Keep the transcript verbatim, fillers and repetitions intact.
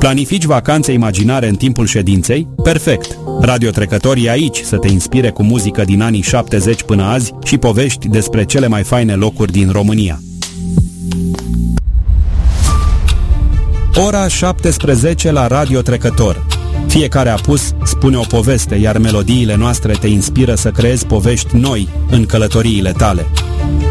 Planifici vacanțe imaginare în timpul ședinței? Perfect! Radio Trecători e aici să te inspire cu muzică din anii șaptezeci până azi și povești despre cele mai faine locuri din România. Ora șaptesprezece la Radio Trecător. Fiecare apus spune o poveste, iar melodiile noastre te inspiră să creezi povești noi în călătoriile tale.